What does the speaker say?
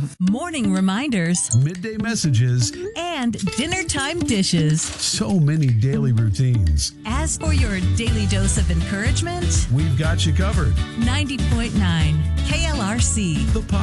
morning reminders, midday messages, and dinner time dishes. so many daily routines. As for your daily dose of encouragement, We've got you covered. 90.9 KLRC. The